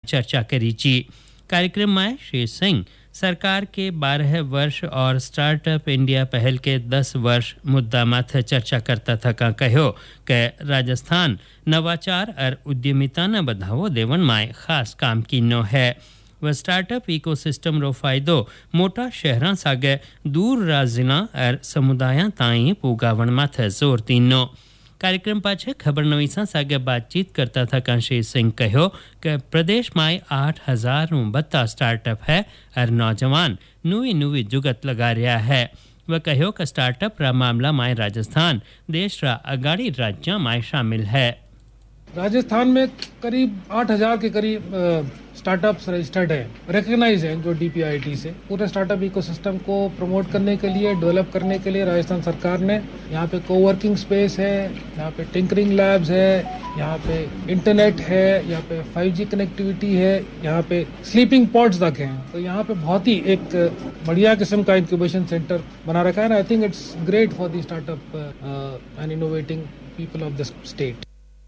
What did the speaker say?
चर्चा करी ची। कार्यक्रम में श्री सिंह सरकार के 12 वर्ष और स्टार्टअप इंडिया पहल के 10 वर्ष मुद्दा माथे चर्चा करता था का कहो कि राजस्थान नवाचार और उद्यमिता न बढ़ावो देवन में खास काम कीनो है। व स्टार्टअप इकोसिस्टम रो फायदो मोटा शहरां सागे दूर राज्यों और समुदायां ताईं पुगावण माथे जोर तीनो। कार्यक्रम पाछे खबरनवीसा सागे बातचीत करता था श्री सिंह कहो कि प्रदेश में 8,000 बत्ता स्टार्टअप है और नौजवान नुई जुगत लगा रहा है। वह कहो कि स्टार्टअप रा मामला में राजस्थान देश रा अगाड़ी राज्य में शामिल है। राजस्थान में करीब 8,000 के करीब स्टार्टअप्स रजिस्टर्ड है, रिकग्नाइज है जो DPIIT से। पूरे स्टार्टअप इकोसिस्टम को प्रमोट करने के लिए, डेवलप करने के लिए राजस्थान सरकार ने यहाँ पे कोवर्किंग स्पेस है, यहाँ पे टिंकरिंग लैब्स है, यहाँ पे इंटरनेट है, यहाँ पे 5G कनेक्टिविटी है, यहाँ पे स्लीपिंग पॉड्स तक हैं। तो यहाँ पे बहुत ही एक बढ़िया किस्म का इंक्यूबेशन सेंटर बना रखा है। I think it's great for the startup and innovating people of the state.